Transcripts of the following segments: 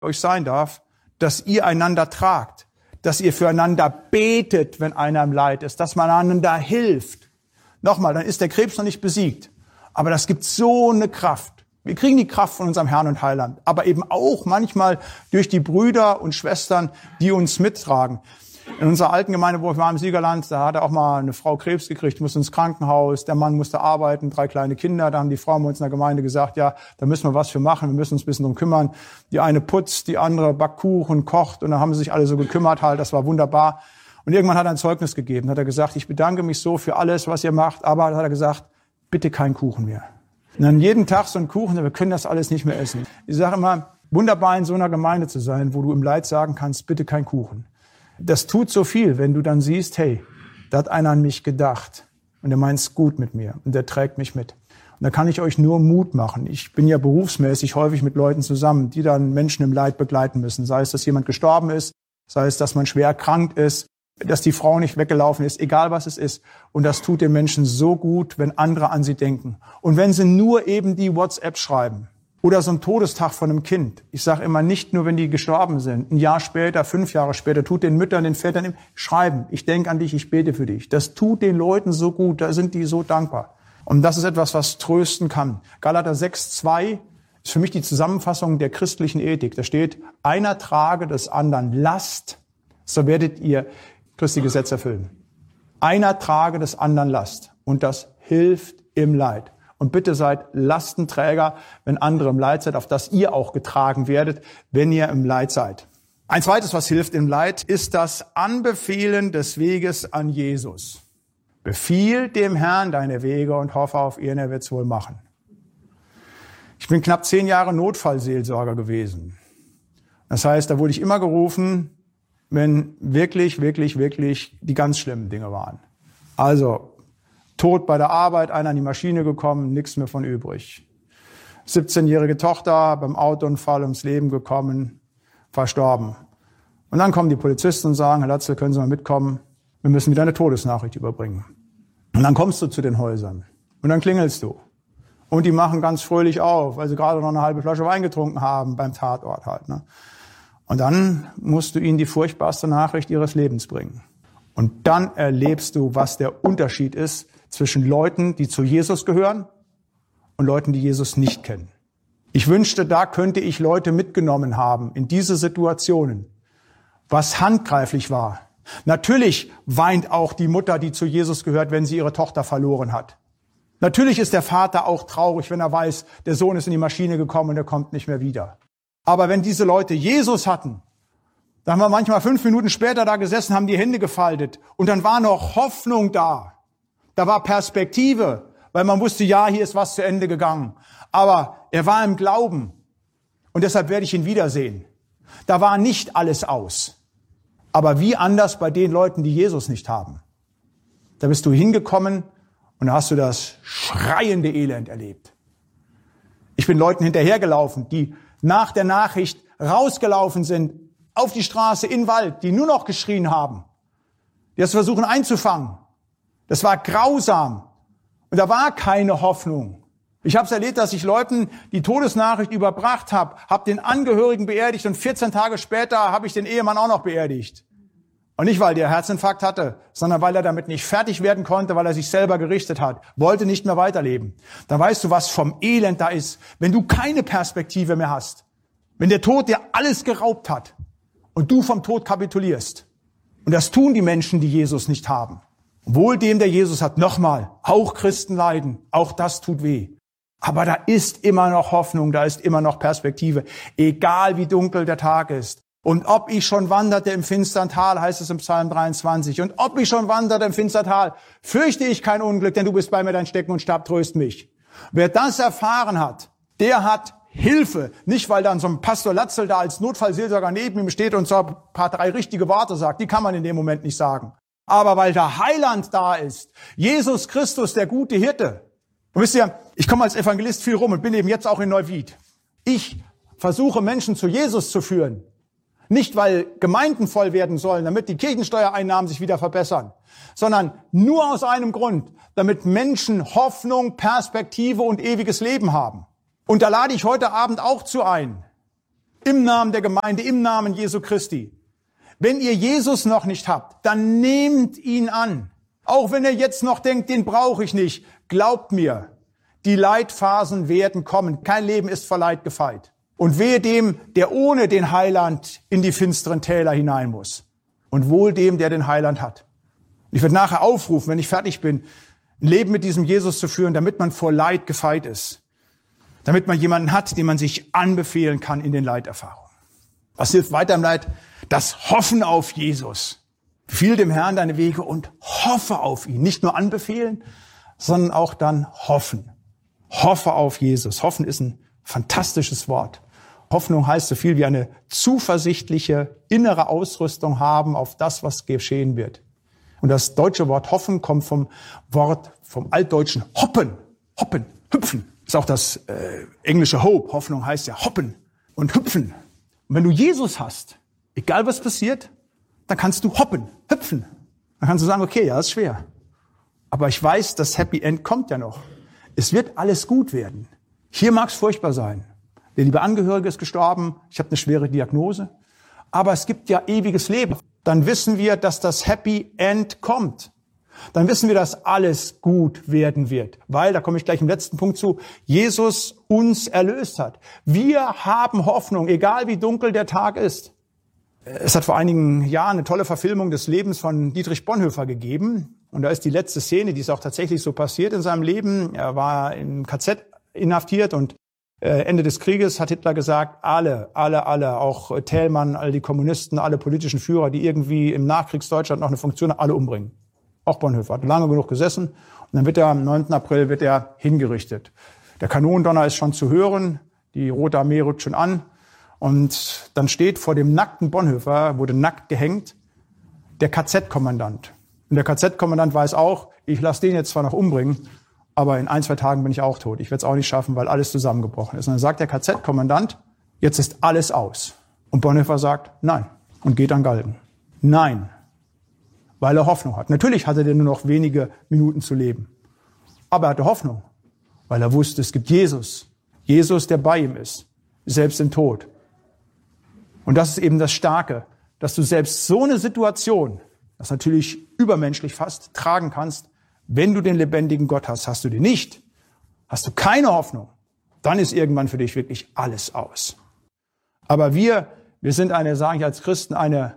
euch sein darf, dass ihr einander tragt, dass ihr füreinander betet, wenn einer im Leid ist, dass man einander hilft. Nochmal, dann ist der Krebs noch nicht besiegt. Aber das gibt so eine Kraft. Wir kriegen die Kraft von unserem Herrn und Heiland, aber eben auch manchmal durch die Brüder und Schwestern, die uns mittragen. In unserer alten Gemeinde, wo wir waren im Siegerland, da hatte auch mal eine Frau Krebs gekriegt, musste ins Krankenhaus, der Mann musste arbeiten, 3 kleine Kinder. Da haben die Frauen bei uns in der Gemeinde gesagt, ja, da müssen wir was für machen, wir müssen uns ein bisschen drum kümmern. Die eine putzt, die andere backt Kuchen, kocht und dann haben sie sich alle so gekümmert halt, das war wunderbar. Und irgendwann hat er ein Zeugnis gegeben, hat er gesagt, ich bedanke mich so für alles, was ihr macht, aber hat er gesagt, bitte kein Kuchen mehr. Und dann jeden Tag so ein Kuchen, wir können das alles nicht mehr essen. Ich sage immer, wunderbar in so einer Gemeinde zu sein, wo du im Leid sagen kannst, bitte kein Kuchen. Das tut so viel, wenn du dann siehst, hey, da hat einer an mich gedacht und der meint's gut mit mir und der trägt mich mit. Und da kann ich euch nur Mut machen. Ich bin ja berufsmäßig häufig mit Leuten zusammen, die dann Menschen im Leid begleiten müssen. Sei es, dass jemand gestorben ist, sei es, dass man schwer erkrankt ist, dass die Frau nicht weggelaufen ist, egal was es ist. Und das tut den Menschen so gut, wenn andere an sie denken. Und wenn sie nur eben die WhatsApp schreiben. Oder so ein Todestag von einem Kind. Ich sage immer, nicht nur, wenn die gestorben sind. Ein Jahr später, 5 Jahre später, tut den Müttern, den Vätern schreiben. Ich denke an dich, ich bete für dich. Das tut den Leuten so gut, da sind die so dankbar. Und das ist etwas, was trösten kann. Galater 6,2 ist für mich die Zusammenfassung der christlichen Ethik. Da steht, einer trage des anderen Last, so werdet ihr Christi Gesetz erfüllen. Einer trage des anderen Last. Und das hilft im Leid. Und bitte seid Lastenträger, wenn andere im Leid seid, auf das ihr auch getragen werdet, wenn ihr im Leid seid. Ein zweites, was hilft im Leid, ist das Anbefehlen des Weges an Jesus. Befiehl dem Herrn deine Wege und hoffe auf ihn, er wird's wohl machen. Ich bin knapp 10 Jahre Notfallseelsorger gewesen. Das heißt, da wurde ich immer gerufen, wenn wirklich die ganz schlimmen Dinge waren. Also Tod bei der Arbeit, einer in die Maschine gekommen, nichts mehr von übrig. 17-jährige Tochter beim Autounfall ums Leben gekommen, verstorben. Und dann kommen die Polizisten und sagen, Herr Latzel, können Sie mal mitkommen? Wir müssen wieder eine Todesnachricht überbringen. Und dann kommst du zu den Häusern und dann klingelst du. Und die machen ganz fröhlich auf, weil sie gerade noch eine halbe Flasche Wein getrunken haben beim Tatort halt. Ne? Und dann musst du ihnen die furchtbarste Nachricht ihres Lebens bringen. Und dann erlebst du, was der Unterschied ist zwischen Leuten, die zu Jesus gehören und Leuten, die Jesus nicht kennen. Ich wünschte, da könnte ich Leute mitgenommen haben in diese Situationen, was handgreiflich war. Natürlich weint auch die Mutter, die zu Jesus gehört, wenn sie ihre Tochter verloren hat. Natürlich ist der Vater auch traurig, wenn er weiß, der Sohn ist in die Maschine gekommen und er kommt nicht mehr wieder. Aber wenn diese Leute Jesus hatten, da haben wir manchmal 5 Minuten später da gesessen, haben die Hände gefaltet und dann war noch Hoffnung da. Da war Perspektive, weil man wusste, ja, hier ist was zu Ende gegangen. Aber er war im Glauben und deshalb werde ich ihn wiedersehen. Da war nicht alles aus. Aber wie anders bei den Leuten, die Jesus nicht haben. Da bist du hingekommen und da hast du das schreiende Elend erlebt. Ich bin Leuten hinterhergelaufen, die nach der Nachricht rausgelaufen sind, auf die Straße, in den Wald, die nur noch geschrien haben. Die das versuchen einzufangen. Das war grausam. Und da war keine Hoffnung. Ich habe es erlebt, dass ich Leuten die Todesnachricht überbracht habe, habe den Angehörigen beerdigt und 14 Tage später habe ich den Ehemann auch noch beerdigt. Und nicht, weil der Herzinfarkt hatte, sondern weil er damit nicht fertig werden konnte, weil er sich selber gerichtet hat, wollte nicht mehr weiterleben. Dann weißt du, was vom Elend da ist, wenn du keine Perspektive mehr hast. Wenn der Tod dir alles geraubt hat und du vom Tod kapitulierst. Und das tun die Menschen, die Jesus nicht haben. Wohl dem, der Jesus hat, nochmal, auch Christen leiden, auch das tut weh. Aber da ist immer noch Hoffnung, da ist immer noch Perspektive, egal wie dunkel der Tag ist. Und ob ich schon wanderte im finstern Tal, heißt es im Psalm 23. Und ob ich schon wanderte im finstern Tal, fürchte ich kein Unglück, denn du bist bei mir, dein Stecken und Stab tröst mich. Wer das erfahren hat, der hat Hilfe. Nicht, weil dann so ein Pastor Latzel da als Notfallseelsorger neben ihm steht und so ein paar 3 richtige Worte sagt. Die kann man in dem Moment nicht sagen. Aber weil der Heiland da ist, Jesus Christus, der gute Hirte. Und wisst ihr, ich komme als Evangelist viel rum und bin eben jetzt auch in Neuwied. Ich versuche Menschen zu Jesus zu führen. Nicht, weil Gemeinden voll werden sollen, damit die Kirchensteuereinnahmen sich wieder verbessern, sondern nur aus einem Grund, damit Menschen Hoffnung, Perspektive und ewiges Leben haben. Und da lade ich heute Abend auch zu ein. Im Namen der Gemeinde, im Namen Jesu Christi. Wenn ihr Jesus noch nicht habt, dann nehmt ihn an. Auch wenn ihr jetzt noch denkt, den brauche ich nicht. Glaubt mir, die Leidphasen werden kommen. Kein Leben ist vor Leid gefeit. Und wehe dem, der ohne den Heiland in die finsteren Täler hinein muss. Und wohl dem, der den Heiland hat. Ich werde nachher aufrufen, wenn ich fertig bin, ein Leben mit diesem Jesus zu führen, damit man vor Leid gefeit ist. Damit man jemanden hat, den man sich anbefehlen kann in den Leiterfahrungen. Was hilft weiter im Leid? Das Hoffen auf Jesus. Befiehl dem Herrn deine Wege und hoffe auf ihn. Nicht nur anbefehlen, sondern auch dann hoffen. Hoffe auf Jesus. Hoffen ist ein fantastisches Wort. Hoffnung heißt so viel wie eine zuversichtliche innere Ausrüstung haben auf das, was geschehen wird. Und das deutsche Wort hoffen kommt vom altdeutschen hoppen. Hoppen, hüpfen. Ist auch das englische Hope. Hoffnung heißt ja hoppen und hüpfen. Und wenn du Jesus hast, egal was passiert, dann kannst du hoppen, hüpfen. Dann kannst du sagen, okay, ja, das ist schwer. Aber ich weiß, das Happy End kommt ja noch. Es wird alles gut werden. Hier mag es furchtbar sein. Der liebe Angehörige ist gestorben. Ich habe eine schwere Diagnose. Aber es gibt ja ewiges Leben. Dann wissen wir, dass das Happy End kommt. Dann wissen wir, dass alles gut werden wird. Weil, da komme ich gleich im letzten Punkt zu, Jesus uns erlöst hat. Wir haben Hoffnung, egal wie dunkel der Tag ist. Es hat vor einigen Jahren eine tolle Verfilmung des Lebens von Dietrich Bonhoeffer gegeben. Und da ist die letzte Szene, die ist auch tatsächlich so passiert in seinem Leben. Er war im KZ inhaftiert und Ende des Krieges hat Hitler gesagt, alle, auch Thälmann, all die Kommunisten, alle politischen Führer, die irgendwie im Nachkriegsdeutschland noch eine Funktion haben, alle umbringen. Auch Bonhoeffer hat lange genug gesessen und dann wird er am 9. April hingerichtet. Der Kanonendonner ist schon zu hören, die Rote Armee rückt schon an und dann steht vor dem nackten Bonhoeffer, wurde nackt gehängt, der KZ-Kommandant. Und der KZ-Kommandant weiß auch, ich lasse den jetzt zwar noch umbringen, aber in 1, 2 Tagen bin ich auch tot. Ich werde es auch nicht schaffen, weil alles zusammengebrochen ist. Und dann sagt der KZ-Kommandant, jetzt ist alles aus. Und Bonhoeffer sagt, nein, und geht an Galgen. Nein, weil er Hoffnung hat. Natürlich hatte er nur noch wenige Minuten zu leben. Aber er hatte Hoffnung, weil er wusste, es gibt Jesus. Jesus, der bei ihm ist, selbst im Tod. Und das ist eben das Starke, dass du selbst so eine Situation, das natürlich übermenschlich fast, tragen kannst. Wenn du den lebendigen Gott hast, hast du den nicht, hast du keine Hoffnung, dann ist irgendwann für dich wirklich alles aus. Aber wir sind sage ich als Christen, eine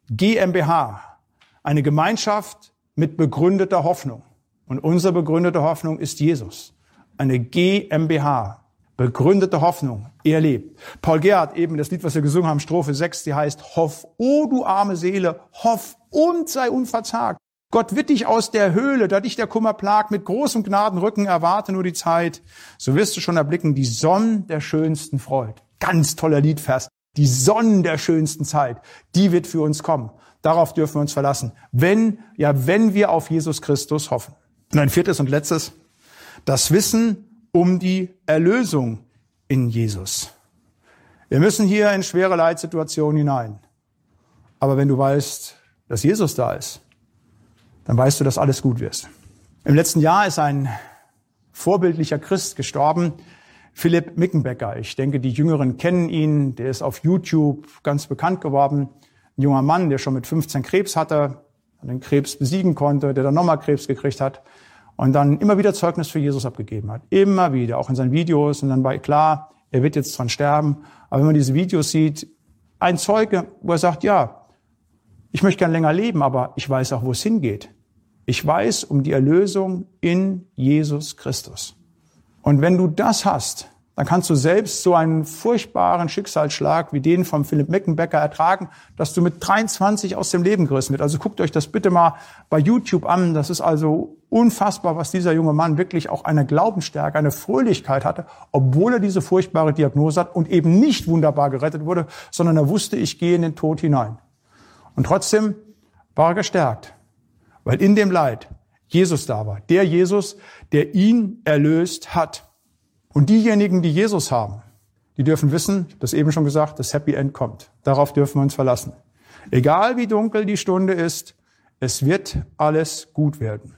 GmbH, eine Gemeinschaft mit begründeter Hoffnung. Und unsere begründete Hoffnung ist Jesus. Eine GmbH, begründete Hoffnung, er lebt. Paul Gerhardt, eben das Lied, was wir gesungen haben, Strophe 6, die heißt, hoff, o du arme Seele, hoff und sei unverzagt. Gott wird dich aus der Höhle, da dich der Kummer plagt, mit großem Gnadenrücken erwarte nur die Zeit. So wirst du schon erblicken, die Sonne der schönsten Freud. Ganz toller Liedvers. Die Sonne der schönsten Zeit, die wird für uns kommen. Darauf dürfen wir uns verlassen, wenn wir auf Jesus Christus hoffen. Und ein viertes und letztes, das Wissen um die Erlösung in Jesus. Wir müssen hier in schwere Leitsituationen hinein. Aber wenn du weißt, dass Jesus da ist, dann weißt du, dass alles gut wird. Im letzten Jahr ist ein vorbildlicher Christ gestorben, Philipp Mickenbecker. Ich denke, die Jüngeren kennen ihn. Der ist auf YouTube ganz bekannt geworden. Ein junger Mann, der schon mit 15 Krebs hatte, den Krebs besiegen konnte, der dann nochmal Krebs gekriegt hat und dann immer wieder Zeugnis für Jesus abgegeben hat. Immer wieder, auch in seinen Videos. Und dann war klar, er wird jetzt dran sterben. Aber wenn man diese Videos sieht, ein Zeuge, wo er sagt, ja, ich möchte gern länger leben, aber ich weiß auch, wo es hingeht. Ich weiß um die Erlösung in Jesus Christus. Und wenn du das hast, dann kannst du selbst so einen furchtbaren Schicksalsschlag wie den von Philipp Mickenbecker ertragen, dass du mit 23 aus dem Leben gerissen wird. Also guckt euch das bitte mal bei YouTube an. Das ist also unfassbar, was dieser junge Mann wirklich auch eine Glaubensstärke, eine Fröhlichkeit hatte, obwohl er diese furchtbare Diagnose hat und eben nicht wunderbar gerettet wurde, sondern er wusste, ich gehe in den Tod hinein. Und trotzdem war er gestärkt, weil in dem Leid Jesus da war. Der Jesus, der ihn erlöst hat. Und diejenigen, die Jesus haben, die dürfen wissen, ich habe das eben schon gesagt, das Happy End kommt. Darauf dürfen wir uns verlassen. Egal wie dunkel die Stunde ist, es wird alles gut werden.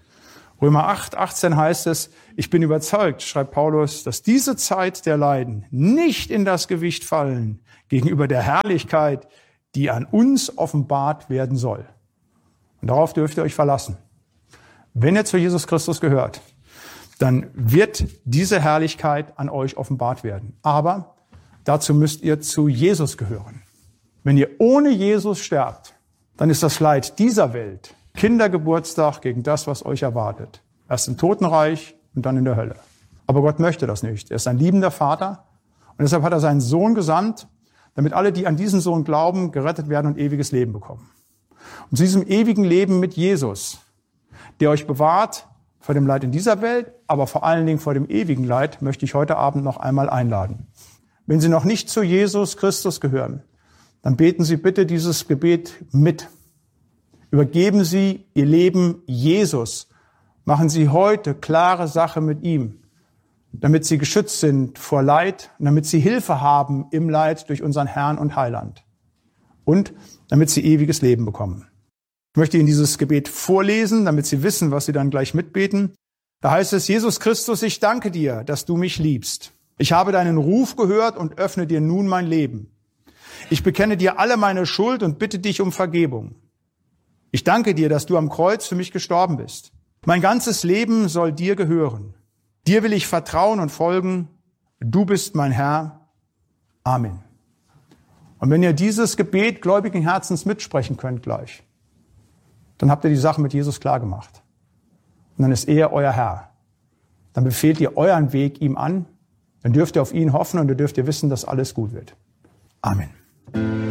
Römer 8, 18 heißt es, ich bin überzeugt, schreibt Paulus, dass diese Zeit der Leiden nicht in das Gewicht fallen, gegenüber der Herrlichkeit, die an uns offenbart werden soll. Und darauf dürft ihr euch verlassen. Wenn ihr zu Jesus Christus gehört, dann wird diese Herrlichkeit an euch offenbart werden. Aber dazu müsst ihr zu Jesus gehören. Wenn ihr ohne Jesus sterbt, dann ist das Leid dieser Welt Kindergeburtstag gegen das, was euch erwartet. Erst im Totenreich und dann in der Hölle. Aber Gott möchte das nicht. Er ist ein liebender Vater und deshalb hat er seinen Sohn gesandt, damit alle, die an diesen Sohn glauben, gerettet werden und ewiges Leben bekommen. Und zu diesem ewigen Leben mit Jesus, der euch bewahrt vor dem Leid in dieser Welt, aber vor allen Dingen vor dem ewigen Leid, möchte ich heute Abend noch einmal einladen. Wenn Sie noch nicht zu Jesus Christus gehören, dann beten Sie bitte dieses Gebet mit. Übergeben Sie Ihr Leben Jesus. Machen Sie heute klare Sache mit ihm, damit Sie geschützt sind vor Leid und damit Sie Hilfe haben im Leid durch unseren Herrn und Heiland. Und damit Sie ewiges Leben bekommen. Ich möchte Ihnen dieses Gebet vorlesen, damit Sie wissen, was Sie dann gleich mitbeten. Da heißt es: Jesus Christus, ich danke dir, dass du mich liebst. Ich habe deinen Ruf gehört und öffne dir nun mein Leben. Ich bekenne dir alle meine Schuld und bitte dich um Vergebung. Ich danke dir, dass du am Kreuz für mich gestorben bist. Mein ganzes Leben soll dir gehören. Dir will ich vertrauen und folgen. Du bist mein Herr. Amen. Und wenn ihr dieses Gebet gläubigen Herzens mitsprechen könnt gleich, dann habt ihr die Sache mit Jesus klar gemacht. Und dann ist er euer Herr. Dann befehlt ihr euren Weg ihm an. Dann dürft ihr auf ihn hoffen und dann dürft ihr wissen, dass alles gut wird. Amen.